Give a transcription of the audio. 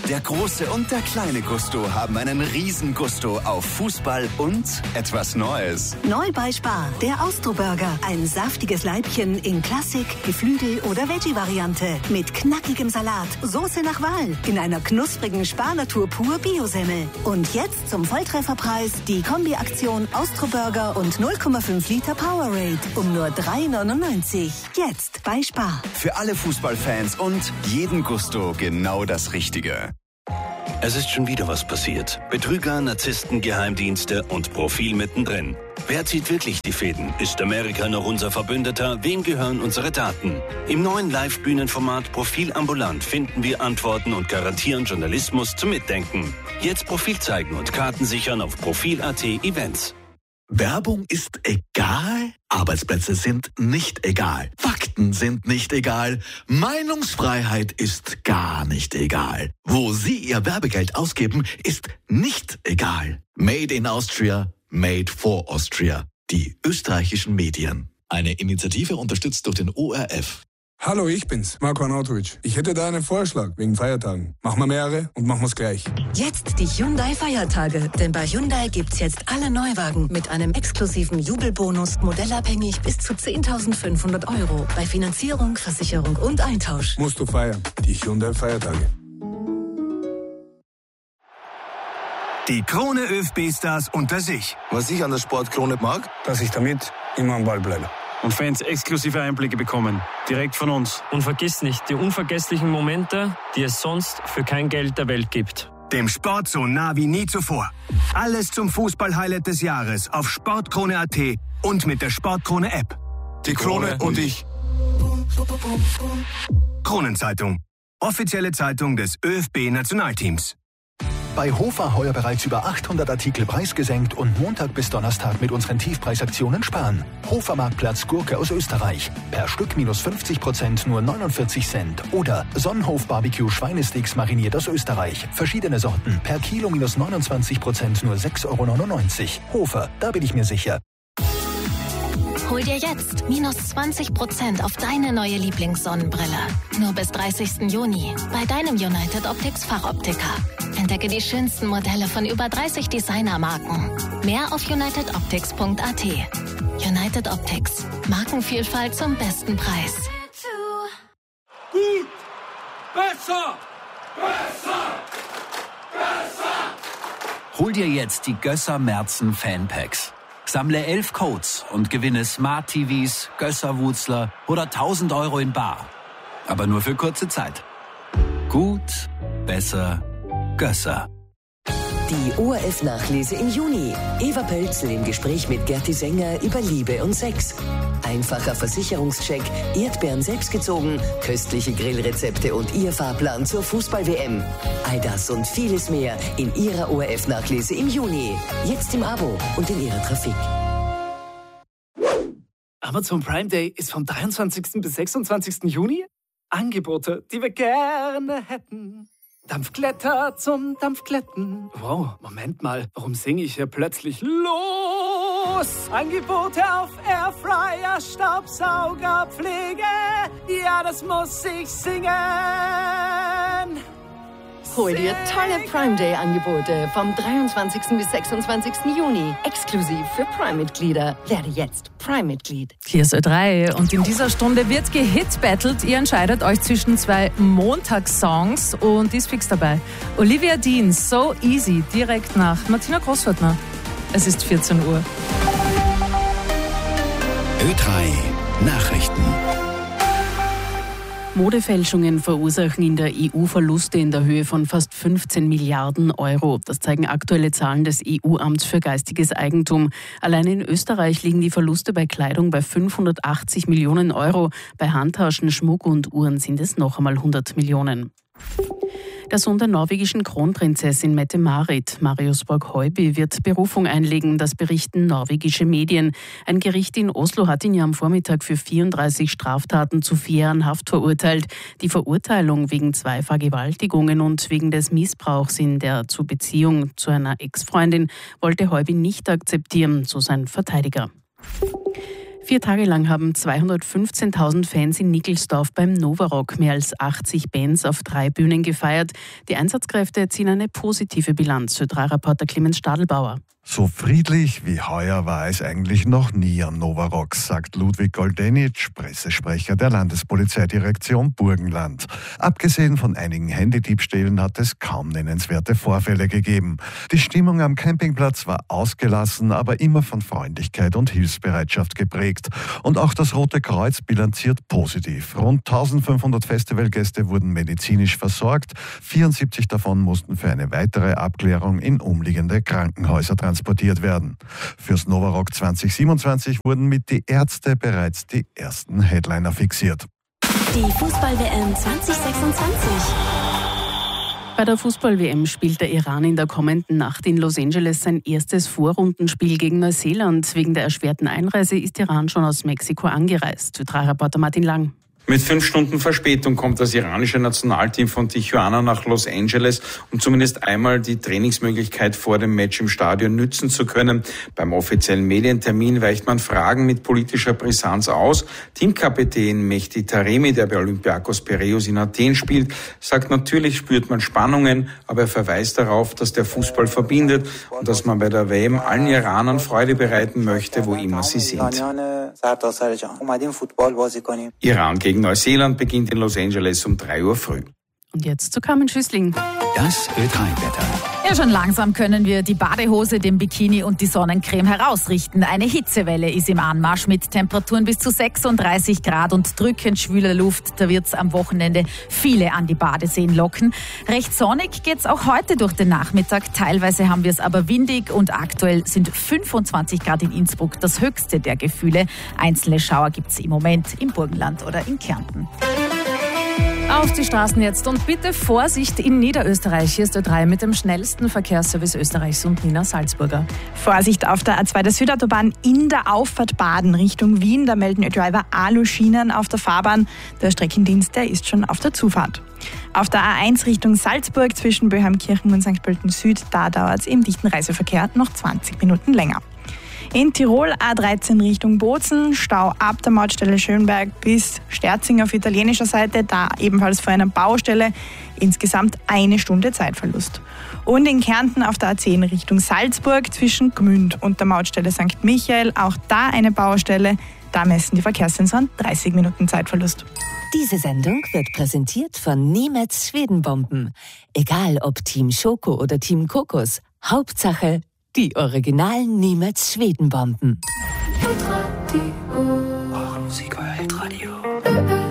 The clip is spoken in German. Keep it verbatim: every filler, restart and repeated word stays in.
Der große und der kleine Gusto haben einen riesen Gusto auf Fußball und etwas Neues. Neu bei Spar, der Austro-Burger. Ein saftiges Leibchen in Klassik, Geflügel oder Veggie-Variante. Mit knackigem Salat, Soße nach Wahl. In einer knusprigen Spar-Natur pur Biosemmel. Und jetzt zum Volltrefferpreis die Kombi-Aktion Austro-Burger und null Komma fünf Liter Powerade. Um nur drei neunundneunzig. Jetzt bei Spar. Für alle Fußballfans und jeden Gusto genau das Richtige. Es ist schon wieder was passiert. Betrüger, Narzissten, Geheimdienste und Profil mittendrin. Wer zieht wirklich die Fäden? Ist Amerika noch unser Verbündeter? Wem gehören unsere Daten? Im neuen Live-Bühnenformat Profil ambulant finden wir Antworten und garantieren Journalismus zum Mitdenken. Jetzt Profil zeigen und Karten sichern auf Profil Punkt at Events. Werbung ist egal, Arbeitsplätze sind nicht egal, Fakten sind nicht egal, Meinungsfreiheit ist gar nicht egal. Wo Sie Ihr Werbegeld ausgeben, ist nicht egal. Made in Austria, made for Austria. Die österreichischen Medien. Eine Initiative unterstützt durch den O R F. Hallo, ich bin's, Marko Arnautovic. Ich hätte da einen Vorschlag wegen Feiertagen. Machen wir mehrere und machen wir's gleich. Jetzt die Hyundai-Feiertage. Denn bei Hyundai gibt's jetzt alle Neuwagen mit einem exklusiven Jubelbonus, modellabhängig bis zu zehntausendfünfhundert Euro. Bei Finanzierung, Versicherung und Eintausch. Musst du feiern. Die Hyundai-Feiertage. Die Krone ÖFB-Stars unter sich. Was ich an der Sportkrone mag, dass ich damit immer am Ball bleibe. Und Fans exklusive Einblicke bekommen, direkt von uns. Und vergiss nicht, die unvergesslichen Momente, die es sonst für kein Geld der Welt gibt. Dem Sport so nah wie nie zuvor. Alles zum Fußball-Highlight des Jahres auf sportkrone Punkt at und mit der Sportkrone-App. Die Krone und ich. Kronenzeitung. Offizielle Zeitung des ÖFB-Nationalteams. Bei Hofer heuer bereits über achthundert Artikel preisgesenkt und Montag bis Donnerstag mit unseren Tiefpreisaktionen sparen. Hofer Marktplatz Gurke aus Österreich. Per Stück minus fünfzig Prozent nur neunundvierzig Cent. Oder Sonnenhof Barbecue Schweinesticks mariniert aus Österreich. Verschiedene Sorten. Per Kilo minus neunundzwanzig Prozent nur sechs Euro neunundneunzig. Hofer, da bin ich mir sicher. Hol dir jetzt minus zwanzig Prozent auf deine neue Lieblingssonnenbrille. Nur bis dreißigsten Juni bei deinem United Optics Fachoptiker. Entdecke die schönsten Modelle von über dreißig Designermarken. Mehr auf united optics punkt at. United Optics. Markenvielfalt zum besten Preis. Gut! Besser! Besser! Besser! Hol dir jetzt die Gösser Merzen Fanpacks. Sammle elf Codes und gewinne Smart T Vs, Gösser Wutzler oder tausend Euro in bar. Aber nur für kurze Zeit. Gut, besser, Gösser. Die O R F-Nachlese im Juni. Eva Pölzl im Gespräch mit Gerti Sänger über Liebe und Sex. Einfacher Versicherungscheck, Erdbeeren selbstgezogen, köstliche Grillrezepte und ihr Fahrplan zur Fußball-W M. All das und vieles mehr in ihrer O R F-Nachlese im Juni. Jetzt im Abo und in ihrer Trafik. Amazon Prime Day ist vom dreiundzwanzigsten bis sechsundzwanzigsten Juni. Angebote, die wir gerne hätten. Dampfkletter zum Dampfkletten. Wow, Moment mal, warum singe ich hier plötzlich los? Angebote auf Airfryer, Staubsauger, Pflege. Ja, das muss ich singen. Hol dir tolle Prime Day Angebote vom dreiundzwanzigsten bis sechsundzwanzigsten Juni. Exklusiv für Prime-Mitglieder. Werde jetzt Prime-Mitglied. Hier ist Ö drei und in dieser Stunde wird gehitbattelt. Ihr entscheidet euch zwischen zwei Montagssongs und die ist fix dabei. Olivia Dean, So Easy, direkt nach Martina Großwörtner. Es ist vierzehn Uhr. Ö drei Nachrichten. Modefälschungen verursachen in der E U Verluste in der Höhe von fast fünfzehn Milliarden Euro. Das zeigen aktuelle Zahlen des E U-Amts für geistiges Eigentum. Allein in Österreich liegen die Verluste bei Kleidung bei fünfhundertachtzig Millionen Euro. Bei Handtaschen, Schmuck und Uhren sind es noch einmal hundert Millionen. Der Sohn der norwegischen Kronprinzessin Mette-Marit, Marius Borg-Heuby, wird Berufung einlegen, das berichten norwegische Medien. Ein Gericht in Oslo hat ihn ja am Vormittag für vierunddreißig Straftaten zu vier Jahren Haft verurteilt. Die Verurteilung wegen zwei Vergewaltigungen und wegen des Missbrauchs in der zu Beziehung zu einer Ex-Freundin wollte Heuby nicht akzeptieren, so sein Verteidiger. Vier Tage lang haben zweihundertfünfzehntausend Fans in Nickelsdorf beim Novarock mehr als achtzig Bands auf drei Bühnen gefeiert. Die Einsatzkräfte ziehen eine positive Bilanz, so Reporter Clemens Stadelbauer. So friedlich wie heuer war es eigentlich noch nie am Novarock, sagt Ludwig Goldenitsch, Pressesprecher der Landespolizeidirektion Burgenland. Abgesehen von einigen Handydiebstählen hat es kaum nennenswerte Vorfälle gegeben. Die Stimmung am Campingplatz war ausgelassen, aber immer von Freundlichkeit und Hilfsbereitschaft geprägt. Und auch das Rote Kreuz bilanziert positiv. Rund eintausendfünfhundert Festivalgäste wurden medizinisch versorgt. vierundsiebzig davon mussten für eine weitere Abklärung in umliegende Krankenhäuser transportiert werden. Fürs Novarock zwanzig siebenundzwanzig wurden mit die Ärzte bereits die ersten Headliner fixiert. Die Fußball-W M zwanzig sechsundzwanzig. Bei der Fußball-W M spielt der Iran in der kommenden Nacht in Los Angeles sein erstes Vorrundenspiel gegen Neuseeland. Wegen der erschwerten Einreise ist Iran schon aus Mexiko angereist. Reporter Martin Lang. Mit fünf Stunden Verspätung kommt das iranische Nationalteam von Tijuana nach Los Angeles, um zumindest einmal die Trainingsmöglichkeit vor dem Match im Stadion nützen zu können. Beim offiziellen Medientermin weicht man Fragen mit politischer Brisanz aus. Teamkapitän Mehdi Taremi, der bei Olympiakos Piräus in Athen spielt, sagt, natürlich spürt man Spannungen, aber er verweist darauf, dass der Fußball verbindet und dass man bei der W M allen Iranern Freude bereiten möchte, wo immer sie sind. Iran gegen Neuseeland beginnt in Los Angeles um drei Uhr früh. Und jetzt zu Carmen Schüssling. Das Ö drei Wetter. Ja, schon langsam können wir die Badehose, den Bikini und die Sonnencreme herausrichten. Eine Hitzewelle ist im Anmarsch mit Temperaturen bis zu sechsunddreißig Grad und drückend schwüler Luft. Da wird's am Wochenende viele an die Badeseen locken. Recht sonnig geht's auch heute durch den Nachmittag. Teilweise haben wir es aber windig und aktuell sind fünfundzwanzig Grad in Innsbruck das höchste der Gefühle. Einzelne Schauer gibt's im Moment im Burgenland oder in Kärnten. Auf die Straßen jetzt und bitte Vorsicht in Niederösterreich. Hier ist Ö drei mit dem schnellsten Verkehrsservice Österreichs und Nina Salzburger. Vorsicht auf der A zwei der Südautobahn in der Auffahrt Baden Richtung Wien. Da melden Ö-Driver Aluschienen auf der Fahrbahn. Der Streckendienst, der ist schon auf der Zufahrt. Auf der A eins Richtung Salzburg zwischen Böheimkirchen und Sankt Pölten Süd, da dauert es im dichten Reiseverkehr noch zwanzig Minuten länger. In Tirol A dreizehn Richtung Bozen, Stau ab der Mautstelle Schönberg bis Sterzing auf italienischer Seite, da ebenfalls vor einer Baustelle, insgesamt eine Stunde Zeitverlust. Und in Kärnten auf der A zehn Richtung Salzburg zwischen Gmünd und der Mautstelle Sankt Michael, auch da eine Baustelle, da messen die Verkehrssensoren dreißig Minuten Zeitverlust. Diese Sendung wird präsentiert von Niemetz Schwedenbomben. Egal ob Team Schoko oder Team Kokos, Hauptsache die originalen Niemetz Schwedenbomben. Hitradio. Eure Musik, euer Hitradio.